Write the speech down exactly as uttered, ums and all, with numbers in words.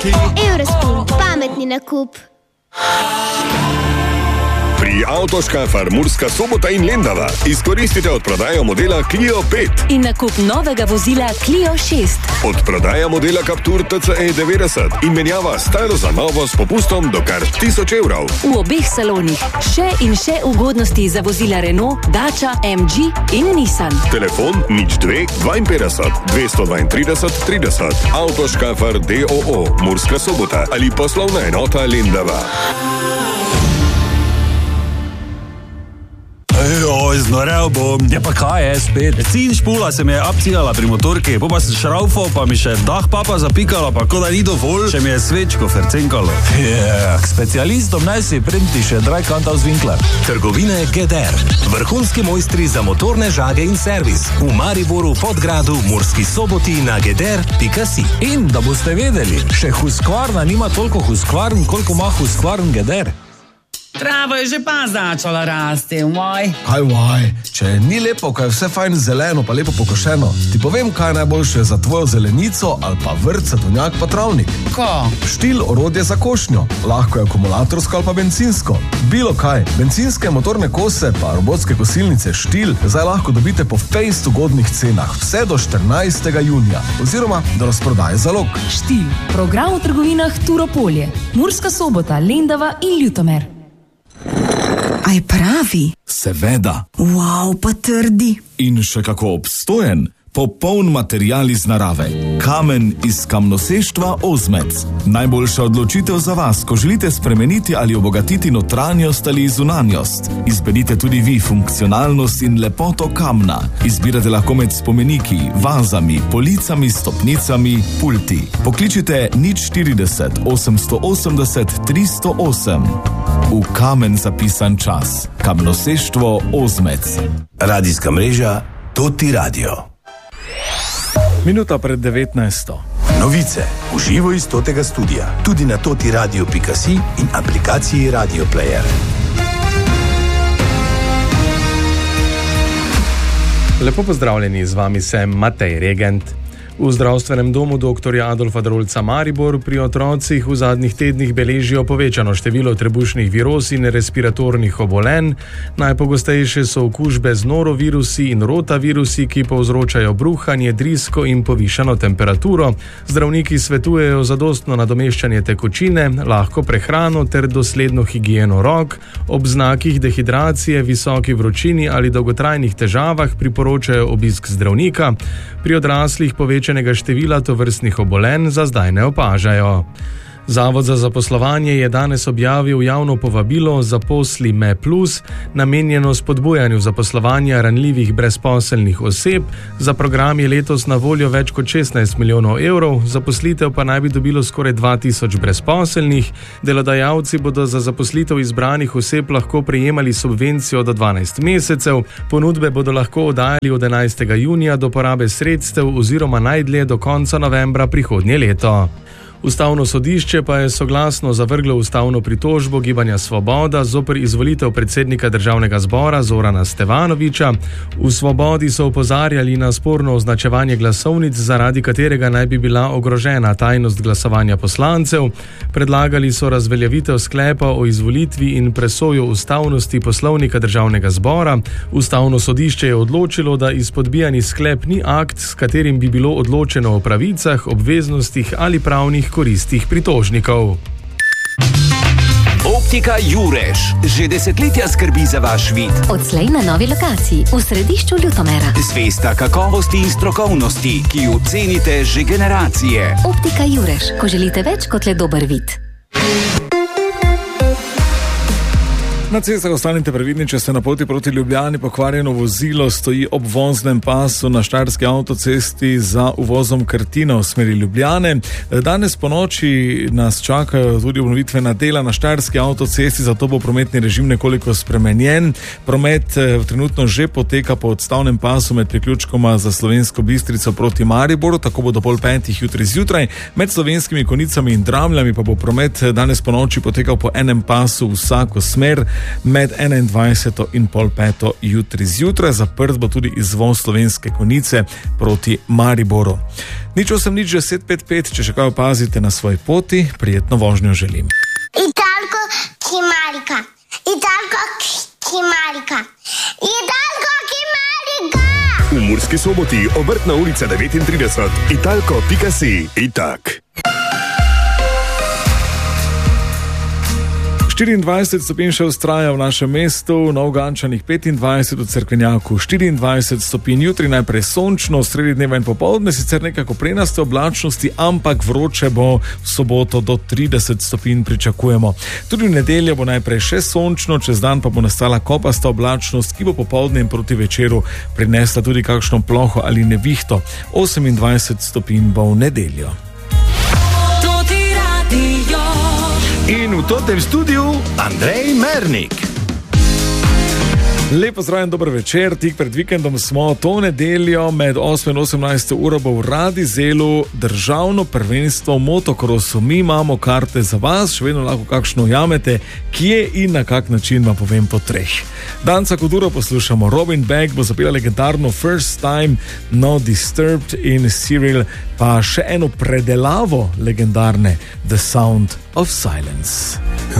Eurospin, pametni nakup. Pri Avtoškafar Murska Sobota in Lendava izkoristite odprodajo modela Clio pet in nakup novega vozila Clio šest. Odprodaja modela Captur T C E devetdeset in menjava staro za novo s popustom do kar tisoč evrov. V obeh salonih še in še ugodnosti za vozila Renault, Dacia, M G in Nissan. Telefon nič dve dvainpetdeset dvesto dvaintrideset trideset. Avtoškafar D O O Murska Sobota ali poslovna enota Lendava. Oj, znorel bom. Ja pa kaj je spet? Cin špula se mi je abcigala pri motorki, po pa sem šraufal, pa mi še dah papa zapikala, pa ko da ni dovolj, še mi je svečko fercenkalo. Yeah. K specialistom naj si printi še Dreikantal z Winkler. Trgovine G D R. Vrhunski mojstri za motorne žage in servis. V Mariboru, Podgradu, Murski Soboti na g d r pika si. In da boste vedeli, še Husqvarna nima toliko Husqvarn, koliko ima Husqvarn G D R. Trava je že pa začala rasti, moj. Kaj vaj, če ni lepo, ko je vse fajn zeleno, pa lepo pokošeno, ti povem, kaj je najboljše za tvojo zelenico ali pa vrt, sadovnjak pa travnik. Ko? Štil orodje za košnjo, lahko je akumulatorsko ali pa bencinsko. Bilo kaj, bencinske motorne kose pa robotske kosilnice Štil zdaj lahko dobite po fejst ugodnih cenah, vse do štirinajstega junija, oziroma do razprodaje zalog. Štil, program v trgovinah Turopolje, Murska Sobota, Lendava in Ljutomer. Aj pravi? Seveda. Wow, pa trdi. In še kako obstojen. Popoln material iz narave. Kamen iz kamnoseštva Ozmec. Najboljša odločitev za vas, ko želite spremeniti ali obogatiti notranjost ali zunanjost. Izberite tudi vi funkcionalnost in lepoto kamna. Izbirate lahko med spomeniki, vazami, policami, stopnicami, pulti. Pokličite nič štirideset osemsto osemdeset tristo osem. V kamen zapisan čas. Kamnoseštvo Ozmec. Radijska mreža Toti Radio. Minuta pred devetnajsto. Novice v živo iz Totega studia, tudi na toti radio pika si in aplikaciji Radio Player. Lepo pozdravljeni, z vami sem Matej Regent. V zdravstvenem domu doktorja Adolfa Drolca Maribor pri otrocih v zadnjih tednih beležijo povečano število trebušnih viroz in respiratornih obolenj. Najpogostejše so okužbe z norovirusi in rotavirusi, ki povzročajo bruhanje, drisko in povišano temperaturo. Zdravniki svetujejo zadostno nadomeščanje tekočine, lahko prehrano ter dosledno higieno rok. Ob znakih dehidracije, visoki vročini ali dolgotrajnih težavah priporočajo obisk zdravnika. Pri odraslih povečanega števila tovrstnih obolenj za zdaj ne opažajo. Zavod za zaposlovanje je danes objavil javno povabilo Zaposli me plus, namenjeno spodbujanju zaposlovanja ranljivih brezposelnih oseb. Za program je letos na voljo več kot šestnajst milijonov evrov, zaposlitev pa naj bi dobilo skoraj dva tisoč brezposelnih. Delodajalci bodo za zaposlitev izbranih oseb lahko prejemali subvencijo do dvanajst mesecev, ponudbe bodo lahko oddajali od enajstega junija do porabe sredstev oziroma najdlje do konca novembra prihodnje leto. Ustavno sodišče pa je soglasno zavrglo ustavno pritožbo Gibanja Svoboda zoper izvolitev predsednika Državnega zbora Zorana Stevanovića. V Svobodi so opozarjali na sporno označevanje glasovnic, zaradi katerega naj bi bila ogrožena tajnost glasovanja poslancev. Predlagali so razveljavitev sklepa o izvolitvi in presojo ustavnosti poslovnika Državnega zbora. Ustavno sodišče je odločilo, da izpodbijani sklep ni akt, s katerim bi bilo odločeno o pravicah, obveznostih ali pravnih koristih pritožnikov. Optika Jureš že desetletja skrbi za vaš vid. Odslej na novi lokaciji v središču Ljutomera. Zvesta kakovosti in strokovnosti, ki jo cenite že generacije. Optika Jureš, ko želite več kot le dober vid. Na cestah ostanite previdni, če ste na poti proti Ljubljani. Pokvarjeno vozilo stoji ob voznem pasu na štajerski avtocesti za uvozom Krtina v smeri Ljubljane. Danes po noči nas čakajo tudi obnovitvena dela na štajerski avtocesti, zato bo prometni režim nekoliko spremenjen. Promet trenutno že poteka po odstavnem pasu med priključkoma za Slovensko Bistrico proti Mariboru, tako bo do pol petih jutri zjutraj. Med Slovenskimi Konicami in Dramljami pa bo promet danes po noči potekal po enem pasu vsako smer. med enaindvajseto in pol peto jutri zjutraj. Zaprt bo tudi izvoz Slovenske Konjice proti Mariboru. Nič osem nič deset pet pet, če še kaj opazite na svoji poti, prijetno vožnjo želim. Italko Kimarika, Italko Kimarika, Italko Kimarika. V Murski Soboti, Obrtna ulica devetintrideset, italko pika si, itak. štiriindvajset stopinj še vztraja v našem mestu, v Novogradčanih petindvajset, v Cerkvenjaku štiriindvajset stopinj, jutri najprej sončno, sredi dneva in popoldne sicer nekaj koprenaste oblačnosti, ampak vroče bo, v soboto do trideset stopinj pričakujemo. Tudi v nedeljo bo najprej še sončno, čez dan pa bo nastala kopasta oblačnost, ki bo popoldne in proti večeru prinesla tudi kakšno ploho ali nevihto. osemindvajset stopinj bo v nedeljo. In v totem studiu Andrej Mernik. Lepo zdraven, dober večer, tik pred vikendom smo. To nedeljo med osmo in osemnajsto uro bo v Radizelu državno prvenstvo v motokrosu. Mi imamo karte za vas, še vedno lahko kakšno ujamete, kje in na kak način vam povem po treh. Danca Kuduro poslušamo, Robin Beck bo zapela legendarno First Time, No Disturbed in Cyril pa še eno predelavo legendarne The Sound of Silence.